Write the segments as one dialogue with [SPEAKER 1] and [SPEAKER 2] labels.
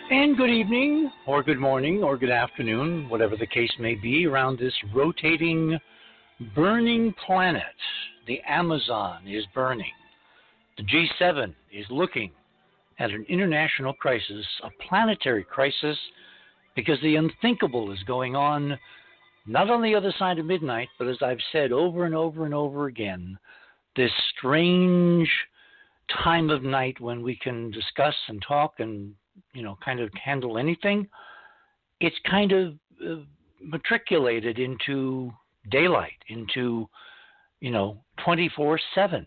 [SPEAKER 1] And good evening, or good morning, or good afternoon, whatever the case may be, around this rotating, burning planet. The Amazon is burning. The G7 is looking at an international crisis, a planetary crisis, because the unthinkable is going on, not on the other side of midnight, but as I've said over and over and over again, this strange time of night when we can discuss and talk and kind of handle anything, it's kind of matriculated into daylight, into, 24/7.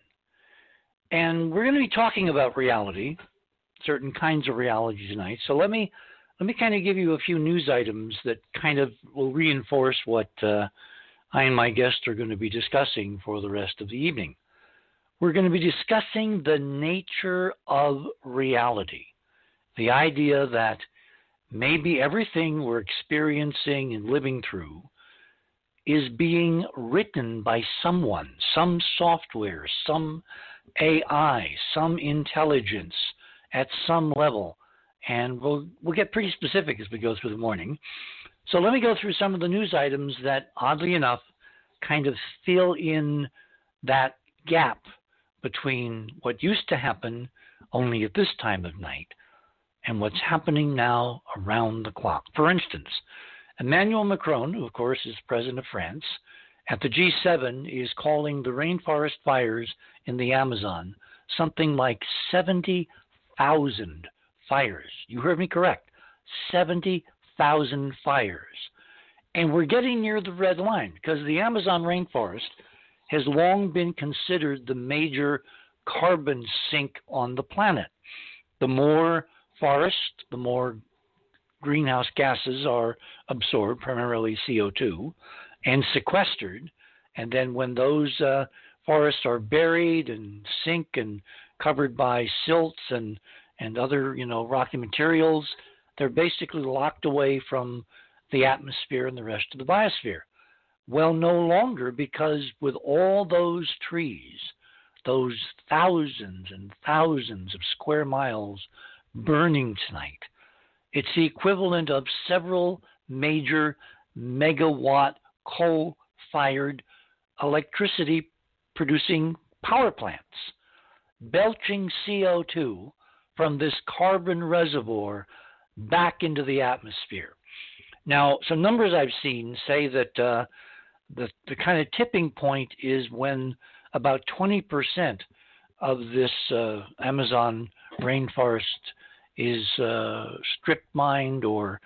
[SPEAKER 1] And we're going to be talking about reality, certain kinds of reality tonight. So let me kind of give you a few news items that kind of will reinforce what I and my guests are going to be discussing for the rest of the evening. We're going to be discussing the nature of reality. The idea that maybe everything we're experiencing and living through is being written by someone, some software, some AI, some intelligence at some level. And we'll get pretty specific as we go through the morning. So let me go through some of the news items that, oddly enough, kind of fill in that gap between what used to happen only at this time of night and what's happening now around the clock. For instance, Emmanuel Macron, who of course is president of France, at the G7 is calling the rainforest fires in the Amazon something like 70,000 fires. You heard me correct, 70,000 fires. And we're getting near the red line because the Amazon rainforest has long been considered the major carbon sink on the planet. The more forest, the more greenhouse gases are absorbed, primarily CO2, and sequestered. And then when those forests are buried and sink and covered by silts and other, rocky materials, they're basically locked away from the atmosphere and the rest of the biosphere. Well, no longer, because with all those trees, those thousands and thousands of square miles burning tonight, it's the equivalent of several major megawatt coal-fired electricity producing power plants, belching CO2 from this carbon reservoir back into the atmosphere. Now, some numbers I've seen say that the kind of tipping point is when about 20% of this Amazon rainforest is strip mined or,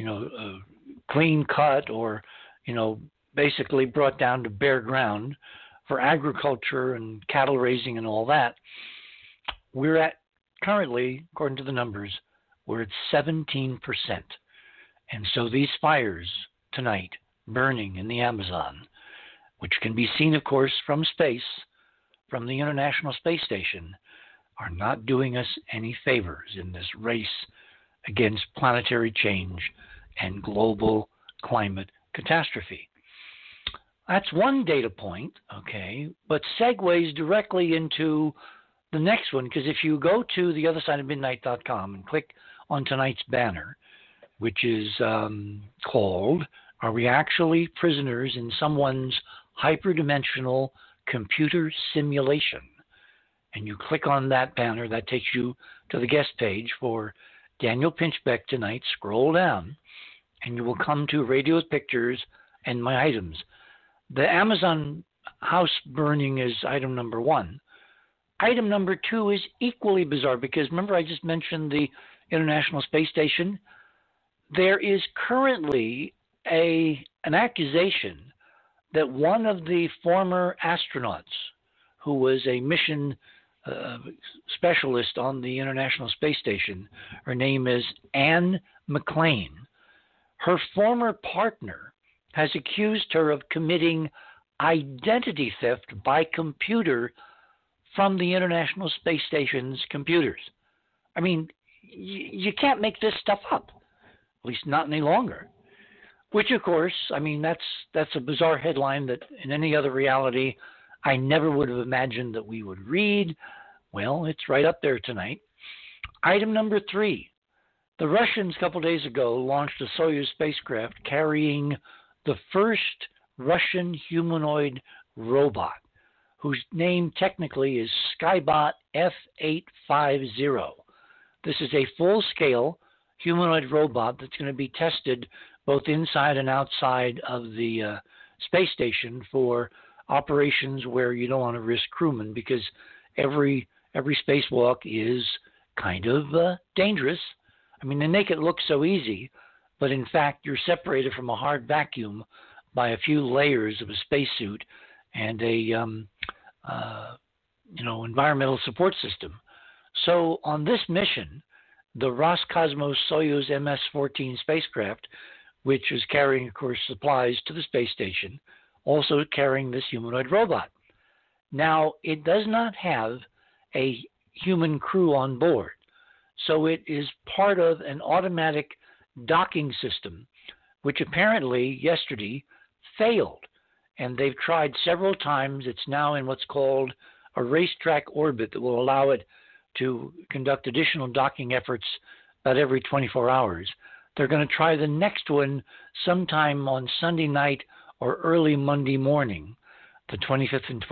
[SPEAKER 1] clean cut or, basically brought down to bare ground for agriculture and cattle raising and all that. We're at currently, according to the numbers, we're at 17%. And so these fires tonight burning in the Amazon, which can be seen, of course, from space, from the International Space Station, are not doing us any favors in this race against planetary change and global climate catastrophe. That's one data point, okay, but segues directly into the next one, because if you go to theothersideofmidnight.com and click on tonight's banner, which is called, Are We Actually Prisoners in Someone's Hyperdimensional Computer Simulation? And you click on that banner, that takes you to the guest page for Daniel Pinchbeck tonight. Scroll down, and you will come to Radio with Pictures and my items. The Amazon house burning is item number 1. Item number 2 is equally bizarre because remember I just mentioned the International Space Station? There is currently an accusation that one of the former astronauts who was a mission specialist on the International Space Station, her name is Anne McClain, her former partner has accused her of committing identity theft by computer from the International Space Station's computers. I mean, you can't make this stuff up, at least not any longer. Which, of course, I mean, that's a bizarre headline that in any other reality I never would have imagined that we would read. Well, it's right up there tonight. Item number 3, The Russians, a couple days ago, launched a Soyuz spacecraft carrying the first Russian humanoid robot, whose name technically is Skybot F850. This is a full-scale humanoid robot that's going to be tested both inside and outside of the space station for operations where you don't want to risk crewmen, because every spacewalk is kind of dangerous. I mean, they make it look so easy, but in fact, you're separated from a hard vacuum by a few layers of a spacesuit and a environmental support system. So on this mission, the Roscosmos Soyuz MS-14 spacecraft, which is carrying, of course, supplies to the space station, also carrying this humanoid robot. Now, it does not have a human crew on board, so it is part of an automatic docking system, which apparently yesterday failed. And they've tried several times. It's now in what's called a racetrack orbit that will allow it to conduct additional docking efforts about every 24 hours. They're going to try the next one sometime on Sunday night or early Monday morning, the 25th and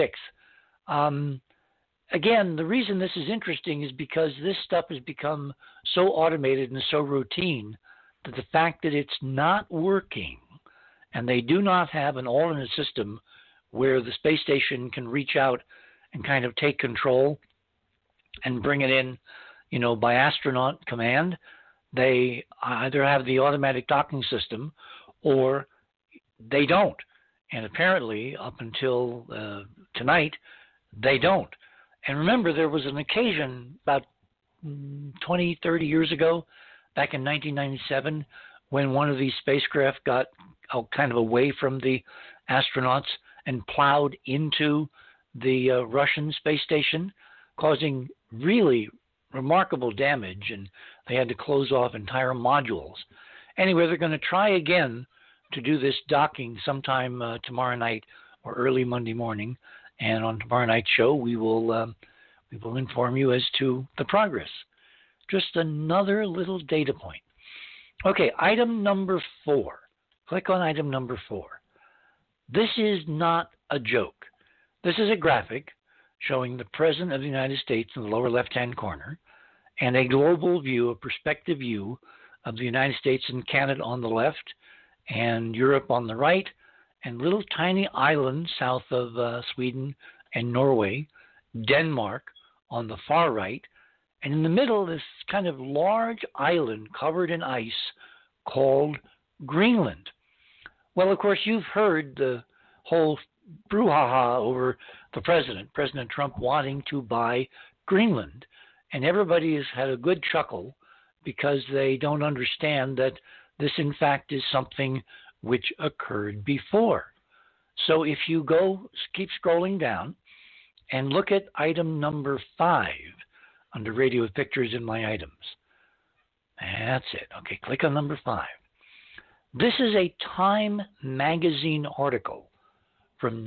[SPEAKER 1] 26th. Again, the reason this is interesting is because this stuff has become so automated and so routine that the fact that it's not working, and they do not have an alternate system where the space station can reach out and kind of take control and bring it in, by astronaut command. They either have the automatic docking system or they don't. And apparently, up until tonight, they don't. And remember, there was an occasion about 20, 30 years ago, back in 1997, when one of these spacecraft got kind of away from the astronauts and plowed into the Russian space station, causing really remarkable damage, and they had to close off entire modules. Anyway, they're going to try again to do this docking sometime tomorrow night or early Monday morning, and on tomorrow night's show we will inform you as to the progress. Just another little data point. Okay, item number 4. Click on item number 4. This is not a joke. This is a graphic showing the President of the United States in the lower left-hand corner and a global view, a perspective view of the United States and Canada on the left and Europe on the right, and little tiny islands south of Sweden and Norway, Denmark on the far right, and in the middle this kind of large island covered in ice called Greenland. Well, of course, you've heard the whole brouhaha over the President Trump, wanting to buy Greenland. And everybody has had a good chuckle because they don't understand that this, in fact, is something which occurred before. So if you keep scrolling down and look at item number 5 under Radio with Pictures in My Items. That's it. Okay, click on number 5. This is a Time magazine article from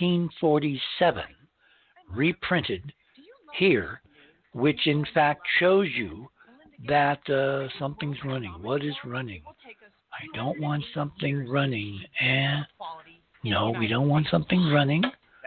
[SPEAKER 1] 1947, reprinted here, which in fact shows you that something's running. What is running? I don't want something running. No, we don't want something running.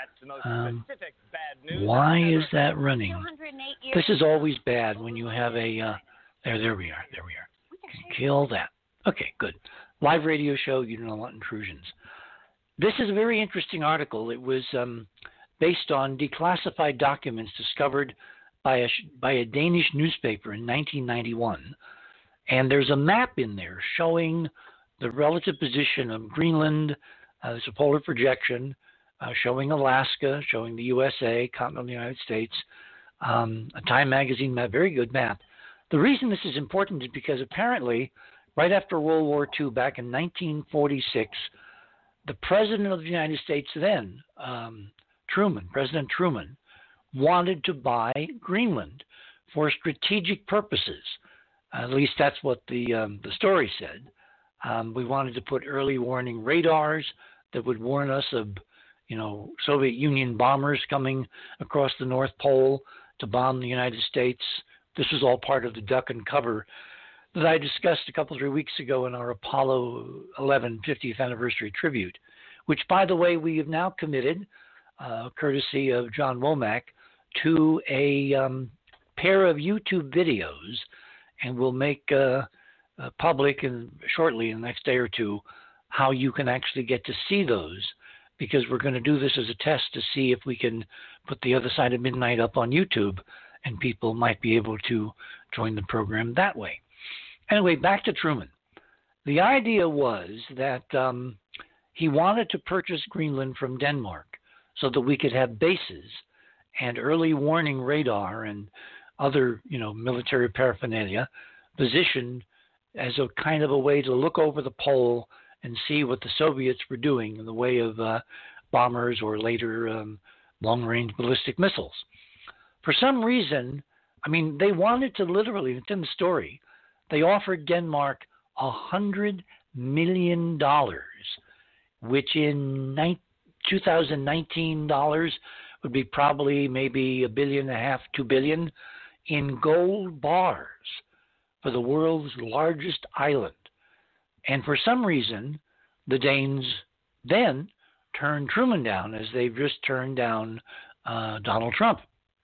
[SPEAKER 1] Why is that running? This is always bad when you have a... There we are. Kill that. Okay, good. Live radio show, you don't want intrusions. This is a very interesting article. It was based on declassified documents discovered by a Danish newspaper in 1991. And there's a map in there showing the relative position of Greenland. There's a polar projection showing Alaska, showing the USA, continental United States, a Time magazine map, very good map. The reason this is important is because apparently, right after World War II, back in 1946, the President of the United States then, President Truman, wanted to buy Greenland for strategic purposes. At least that's what the story said. We wanted to put early warning radars that would warn us of, Soviet Union bombers coming across the North Pole to bomb the United States. This was all part of the duck and cover that I discussed a couple, 3 weeks ago in our Apollo 11 50th anniversary tribute, which, by the way, we have now committed, courtesy of John Womack, to a pair of YouTube videos, and we'll make public shortly in the next day or two how you can actually get to see those, because we're going to do this as a test to see if we can put The Other Side of Midnight up on YouTube, and people might be able to join the program that way. Anyway, back to Truman. The idea was that he wanted to purchase Greenland from Denmark so that we could have bases and early warning radar and other, military paraphernalia positioned as a kind of a way to look over the pole and see what the Soviets were doing in the way of bombers or later long-range ballistic missiles. For some reason, they wanted to literally, it's in the story, they offered Denmark $100 million, which in 2019 dollars would be probably maybe $1.5 billion, $2 billion in gold bars for the world's largest island. And for some reason, the Danes then turned Truman down, as they've just turned down Donald Trump.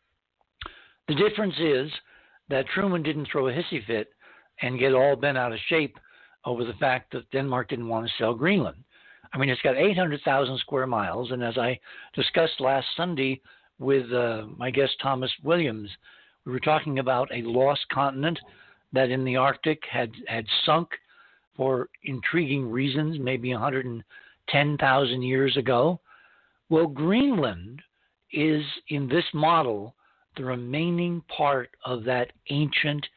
[SPEAKER 1] The difference is that Truman didn't throw a hissy fit and get all bent out of shape over the fact that Denmark didn't want to sell Greenland. It's got 800,000 square miles, and as I discussed last Sunday with my guest Thomas Williams, we were talking about a lost continent that in the Arctic had sunk for intriguing reasons, maybe 110,000 years ago. Well, Greenland is, in this model, the remaining part of that ancient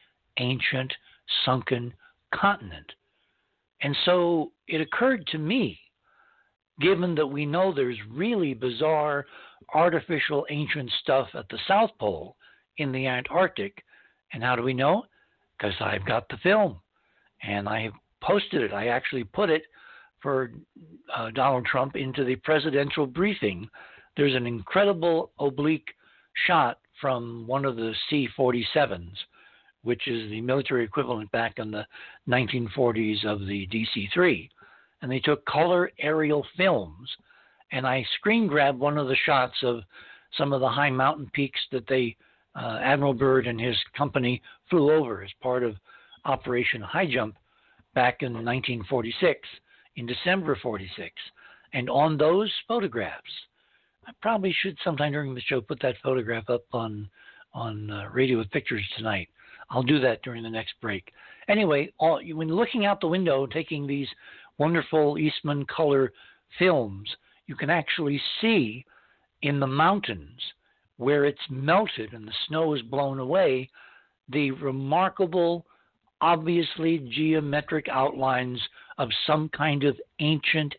[SPEAKER 1] sunken continent. And so it occurred to me, given that we know there's really bizarre artificial ancient stuff at the South Pole in the Antarctic, and how do we know? Because I've got the film, and I have posted it. I actually put it for Donald Trump into the presidential briefing. There's an incredible oblique shot from one of the C-47s, which is the military equivalent back in the 1940s of the DC-3. And they took color aerial films, and I screen grabbed one of the shots of some of the high mountain peaks that Admiral Byrd and his company flew over as part of Operation High Jump back in 1946, in December 46. And on those photographs, I probably should sometime during the show put that photograph up on Radio with Pictures tonight. I'll do that during the next break. Anyway, when looking out the window, taking these wonderful Eastman color films, you can actually see in the mountains where it's melted and the snow is blown away, the remarkable, obviously geometric outlines of some kind of ancient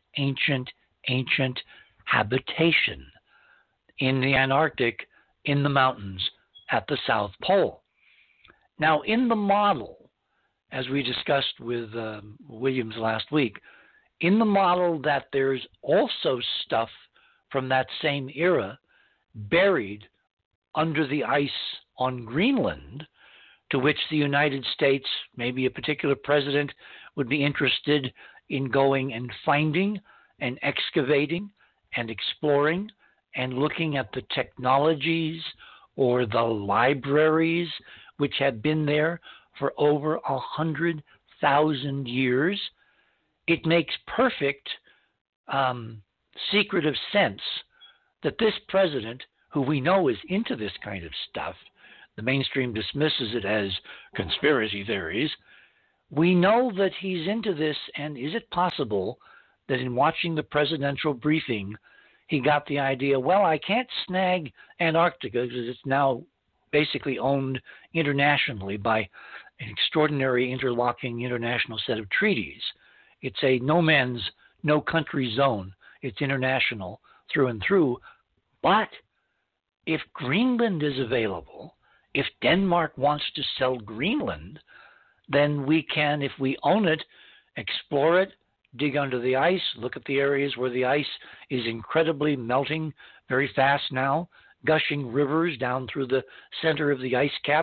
[SPEAKER 1] habitation in the Antarctic, in the mountains at the South Pole. Now, in the model, as we discussed with Williams last week, in the model that there's also stuff from that same era buried under the ice on Greenland, to which the United States, maybe a particular president, would be interested in going and finding and excavating and exploring and looking at the technologies or the libraries which have been there for over 100,000 years. It makes perfect secretive sense that this president, who we know is into this kind of stuff, the mainstream dismisses it as conspiracy theories, we know that he's into this. And is it possible that in watching the presidential briefing, he got the idea, well, I can't snag Antarctica because it's now basically owned internationally by an extraordinary interlocking international set of treaties. It's a no country zone. It's international through and through. But if Greenland is available, if Denmark wants to sell Greenland, then we can, if we own it, explore it, dig under the ice, look at the areas where the ice is incredibly melting very fast now, gushing rivers down through the center of the ice cap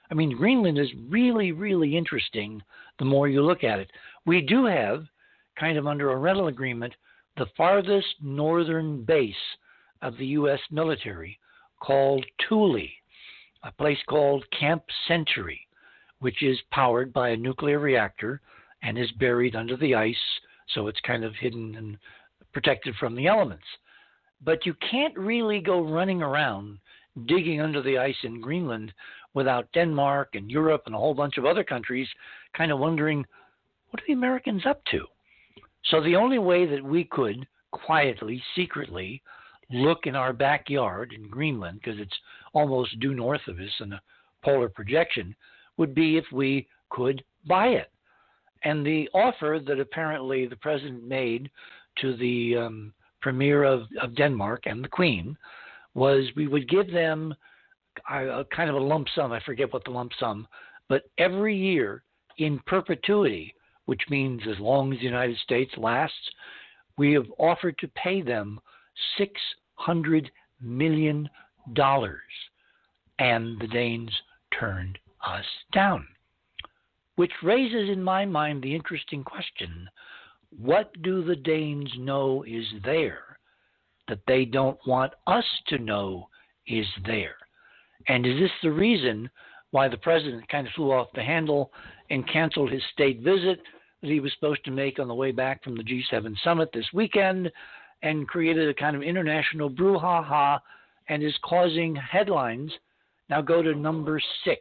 [SPEAKER 1] I mean, Greenland is really, really interesting the more you look at it. We do have, kind of under a rental agreement, the farthest northern base of the U.S. military called Thule, a place called Camp Century, which is powered by a nuclear reactor and is buried under the ice, so it's kind of hidden and protected from the elements. But you can't really go running around digging under the ice in Greenland without Denmark and Europe and a whole bunch of other countries kind of wondering, what are the Americans up to? So the only way that we could quietly, secretly look in our backyard in Greenland, because it's almost due north of us in a polar projection, would be if we could buy it. And the offer that apparently the president made to the premier of Denmark and the Queen was we would give them a kind of a lump sum. I forget what the lump sum, but every year in perpetuity, which means as long as the United States lasts, we have offered to pay them $600 million. And the Danes turned us down. Which raises in my mind the interesting question, what do the Danes know is there that they don't want us to know is there? And is this the reason why the president kind of flew off the handle and canceled his state visit that he was supposed to make on the way back from the G7 summit this weekend and created a kind of international brouhaha and is causing headlines? Now go to number 6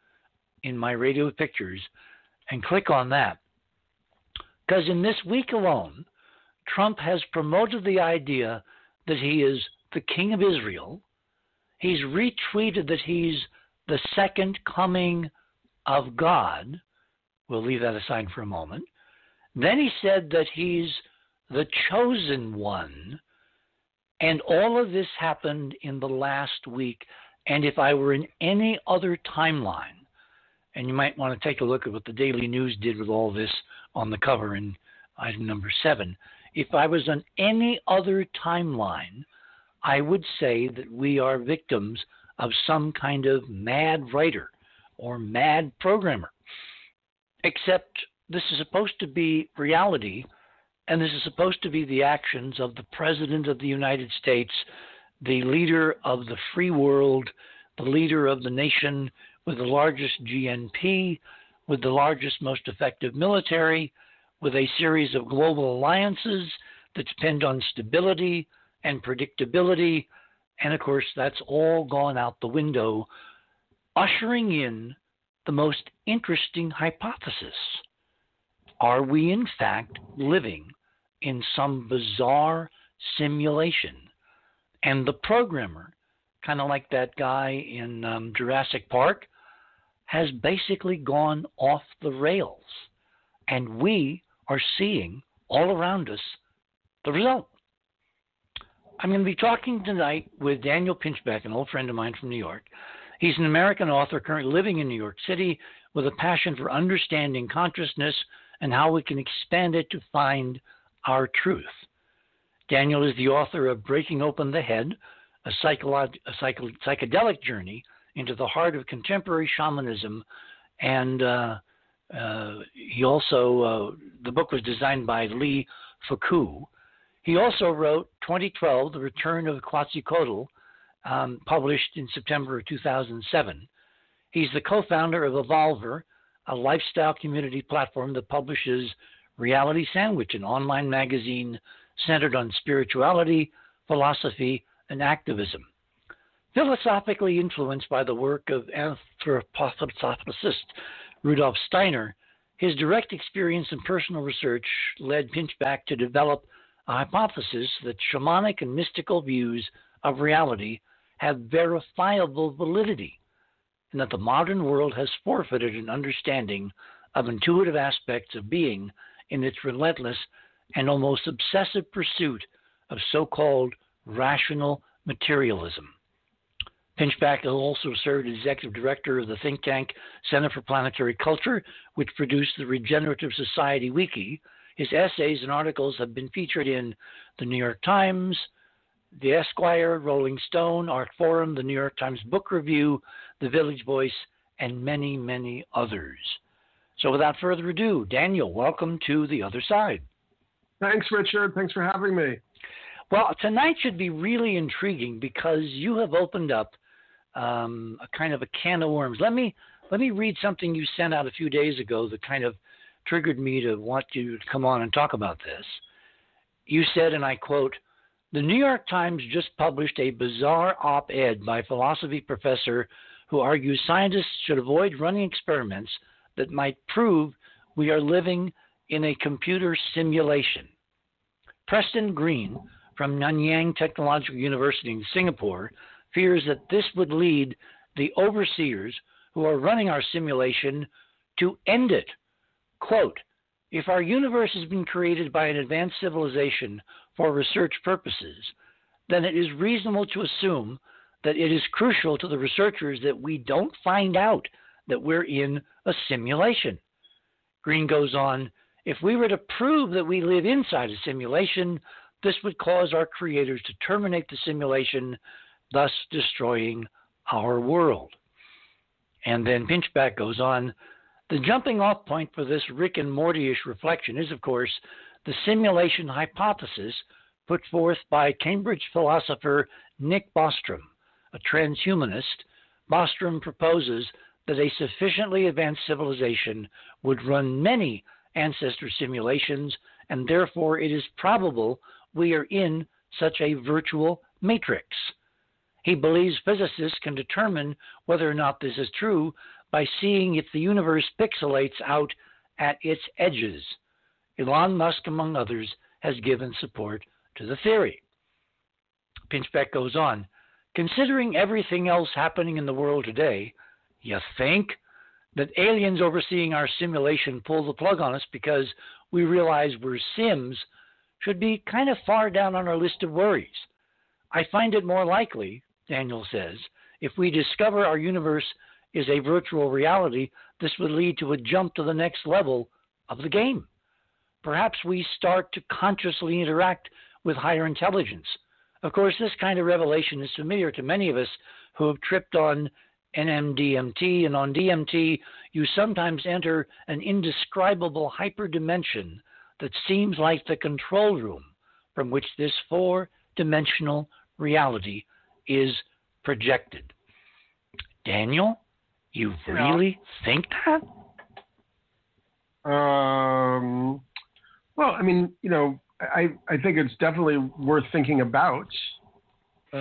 [SPEAKER 1] in my radio pictures and click on that. Because in this week alone, Trump has promoted the idea that he is the King of Israel. He's retweeted that he's the second coming of God. We'll leave that aside for a moment. Then he said that he's the chosen one. And all of this happened in the last week. And if I were in any other timeline, and you might want to take a look at what the Daily News did with all this on the cover in item number 7. If I was on any other timeline, I would say that we are victims of some kind of mad writer or mad programmer. Except this is supposed to be reality, and this is supposed to be the actions of the President of the United States, the leader of the free world, the leader of the nation with the largest GNP, with the largest, most effective military, with a series of global alliances that depend on stability and predictability. And of course, that's all gone out the window, ushering in the most interesting hypothesis. Are we in fact living in some bizarre simulation? And the programmer, kind of like that guy in Jurassic Park, has basically gone off the rails. And we are seeing all around us the result. I'm going to be talking tonight with Daniel Pinchbeck, an old friend of mine from New York. He's an American author currently living in New York City with a passion for understanding consciousness and how we can expand it to find our truth. Daniel is the author of Breaking Open the Head, a psychedelic journey into the heart of contemporary shamanism. And he also, the book was designed by Lee Fuku. He also wrote 2012, The Return of Quetzalcoatl, published in September of 2007. He's the co-founder of Evolver, a lifestyle community platform that publishes Reality Sandwich, an online magazine centered on spirituality, philosophy, and activism. Philosophically influenced by the work of anthroposophist Rudolf Steiner, his direct experience and personal research led Pinchbeck to develop a hypothesis that shamanic and mystical views of reality have verifiable validity, and that the modern world has forfeited an understanding of intuitive aspects of being in its relentless and almost obsessive pursuit of so-called rational materialism. Pinchbeck has also served as executive director of the think tank Center for Planetary Culture, which produced the Regenerative Society Wiki. His essays and articles have been featured in the New York Times, the Esquire, Rolling Stone, Art Forum, the New York Times Book Review, the Village Voice, and many, many others. So without further ado, Daniel, welcome to The Other Side.
[SPEAKER 2] Thanks, Richard. Thanks for having me.
[SPEAKER 1] Well, tonight should be really intriguing because you have opened up a kind of a can of worms. Let me read something you sent out a few days ago that kind of triggered me to want you to come on and talk about this. You said, and I quote, "The New York Times just published a bizarre op-ed by philosophy professor who argues scientists should avoid running experiments that might prove we are living in a computer simulation." Preston Green from Nanyang Technological University in Singapore fears that this would lead the overseers who are running our simulation to end it. Quote, "If our universe has been created by an advanced civilization for research purposes, then it is reasonable to assume that it is crucial to the researchers that we don't find out that we're in a simulation." Green goes on, "If we were to prove that we live inside a simulation, this would cause our creators to terminate the simulation, thus destroying our world." And then Pinchback goes on, "The jumping off point for this Rick and Morty-ish reflection is, of course, the simulation hypothesis put forth by Cambridge philosopher Nick Bostrom, a transhumanist. Bostrom proposes that a sufficiently advanced civilization would run many ancestor simulations, and therefore it is probable we are in such a virtual matrix. He believes physicists can determine whether or not this is true by seeing if the universe pixelates out at its edges. Elon Musk, among others, has given support to the theory." Pinchbeck goes on, "Considering everything else happening in the world today, you think that aliens overseeing our simulation pull the plug on us because we realize we're Sims should be kind of far down on our list of worries. I find it more likely," Daniel says, "if we discover our universe is a virtual reality, this would lead to a jump to the next level of the game. Perhaps we start to consciously interact with higher intelligence. Of course, this kind of revelation is familiar to many of us who have tripped on NMDMT, and on DMT, you sometimes enter an indescribable hyperdimension that seems like the control room from which this four-dimensional reality is projected." Daniel, you really think that?
[SPEAKER 2] Well, I mean, I think it's definitely worth thinking about. We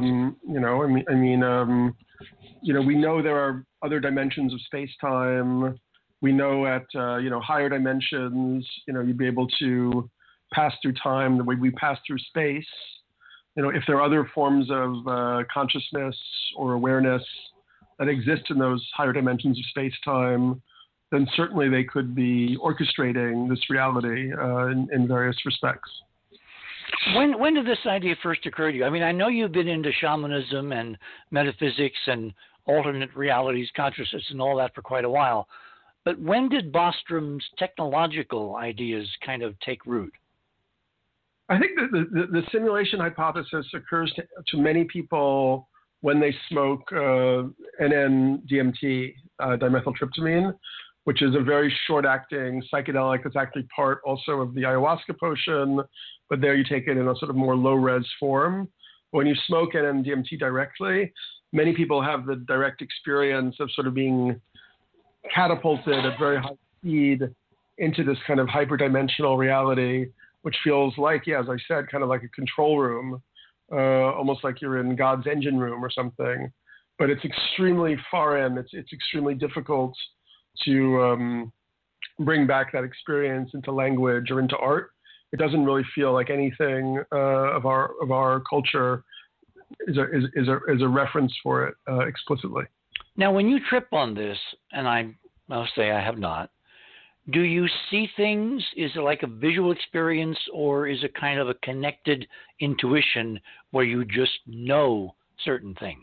[SPEAKER 2] know there are other dimensions of space-time. We know at higher dimensions, you'd be able to pass through time the way we pass through space. If there are other forms of consciousness or awareness that exist in those higher dimensions of space-time, then certainly they could be orchestrating this reality in various respects.
[SPEAKER 1] When did this idea first occur to you? I mean, I know you've been into shamanism and metaphysics and alternate realities, consciousness, and all that for quite a while. But when did Bostrom's technological ideas kind of take root?
[SPEAKER 2] I think that the simulation hypothesis occurs to many people when they smoke NN-DMT, dimethyltryptamine, which is a very short-acting psychedelic that's actually part also of the ayahuasca potion, but there you take it in a sort of more low-res form. When you smoke NN-DMT directly, many people have the direct experience of sort of being catapulted at very high speed into this kind of hyperdimensional reality, which feels like, as I said, kind of like a control room, almost like you're in God's engine room or something. But it's extremely foreign. It's extremely difficult to bring back that experience into language or into art. It doesn't really feel like anything of our culture is a reference for it explicitly.
[SPEAKER 1] Now, when you trip on this, and I must say I have not, do you see things? Is it like a visual experience, or is it kind of a connected intuition where you just know certain things?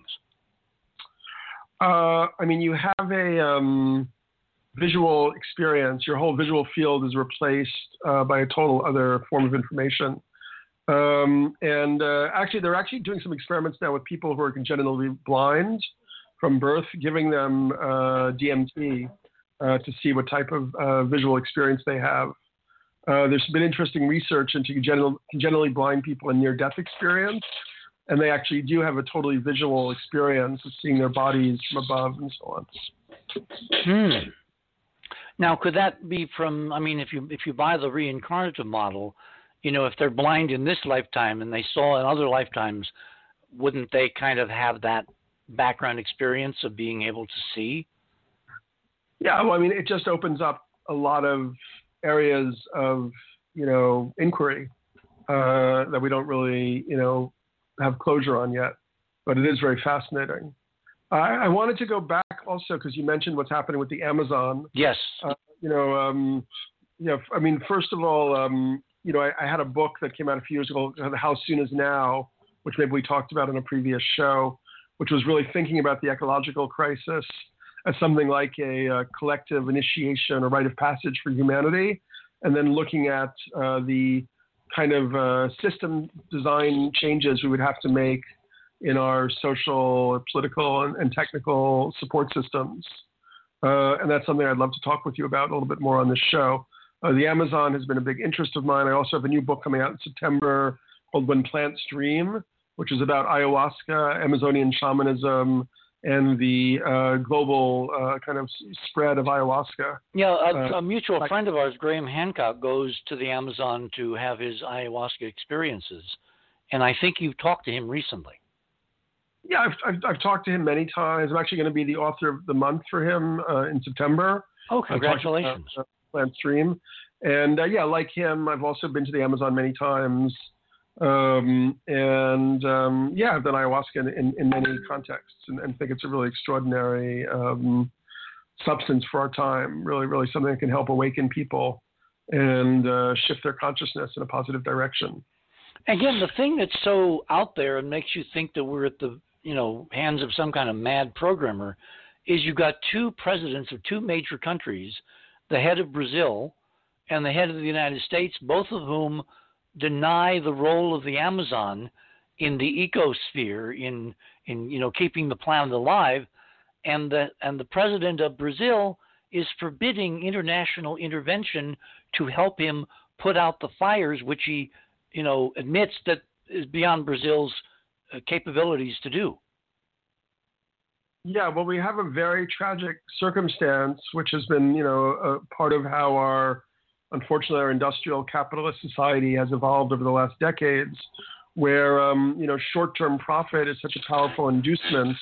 [SPEAKER 2] I mean, you have a visual experience. Your whole visual field is replaced by a total other form of information. Actually, they're actually doing some experiments now with people who are congenitally blind, from birth, giving them DMT to see what type of visual experience they have. There's been interesting research into congenitally blind people and near-death experience, and they actually do have a totally visual experience of seeing their bodies from above and so on.
[SPEAKER 1] Now, could that be from, I mean, if you buy the reincarnative model, if they're blind in this lifetime and they saw in other lifetimes, wouldn't they kind of have that background experience of being able to see?
[SPEAKER 2] Yeah, well, I mean, it just opens up a lot of areas of, inquiry that we don't really, have closure on yet, but it is very fascinating. I wanted to go back also because you mentioned what's happening with the Amazon.
[SPEAKER 1] Yes.
[SPEAKER 2] I mean, first of all, I had a book that came out a few years ago, How Soon Is Now, which maybe we talked about in a previous show, which was really thinking about the ecological crisis as something like a collective initiation or rite of passage for humanity, and then looking at the kind of system design changes we would have to make in our social, political, and technical support systems. And that's something I'd love to talk with you about a little bit more on this show. The Amazon has been a big interest of mine. I also have a new book coming out in September called When Plants Dream, which is about ayahuasca, Amazonian shamanism, and the global kind of spread of ayahuasca.
[SPEAKER 1] Yeah, a mutual friend of ours, Graham Hancock, goes to the Amazon to have his ayahuasca experiences. And I think you've talked to him recently.
[SPEAKER 2] Yeah, I've talked to him many times. I'm actually going to be the author of the month for him in September.
[SPEAKER 1] Oh, congratulations.
[SPEAKER 2] Plant Stream. And like him, I've also been to the Amazon many times. I've done ayahuasca in many contexts and think it's a really extraordinary substance for our time, really, really something that can help awaken people and shift their consciousness in a positive direction.
[SPEAKER 1] Again, the thing that's so out there and makes you think that we're at the hands of some kind of mad programmer is you've got two presidents of two major countries, the head of Brazil and the head of the United States, both of whom deny the role of the Amazon in the ecosphere, in keeping the planet alive, and the president of Brazil is forbidding international intervention to help him put out the fires, which he admits that is beyond Brazil's capabilities to do.
[SPEAKER 2] Yeah, well, we have a very tragic circumstance, which has been, a part of how unfortunately, our industrial capitalist society has evolved over the last decades, where, short-term profit is such a powerful inducement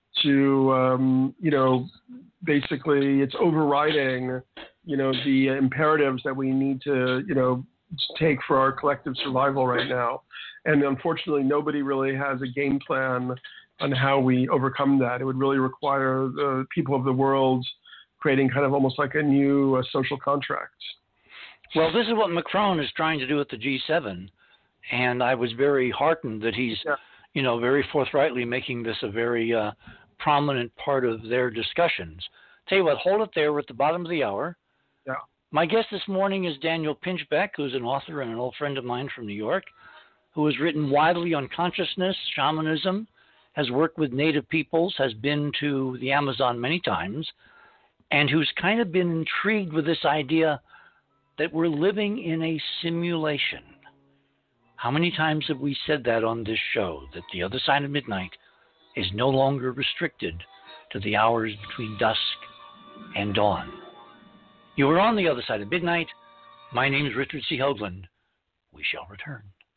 [SPEAKER 2] to, basically it's overriding, the imperatives that we need to, take for our collective survival right now. And unfortunately, nobody really has a game plan on how we overcome that. It would really require the people of the world creating kind of almost like a new social contract.
[SPEAKER 1] Well, this is what Macron is trying to do at the G7, and I was very heartened that he's, very forthrightly making this a very prominent part of their discussions. Tell you what, hold it there. We're at the bottom of the hour.
[SPEAKER 2] Yeah.
[SPEAKER 1] My guest this morning is Daniel Pinchbeck, who's an author and an old friend of mine from New York, who has written widely on consciousness, shamanism, has worked with native peoples, has been to the Amazon many times, and who's kind of been intrigued with this idea that we're living in a simulation. How many times have we said that on this show, that the other side of midnight is no longer restricted to the hours between dusk and dawn? You are on the other side of midnight. My name is Richard C. Hoagland. We shall return.